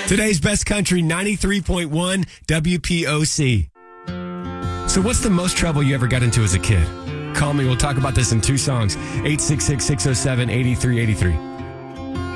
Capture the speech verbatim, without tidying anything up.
Today's best country, ninety-three point one W P O C. So what's the most trouble you ever got into as a kid? Call me. We'll talk about this in two songs. eight six six, six oh seven, eight three eight three.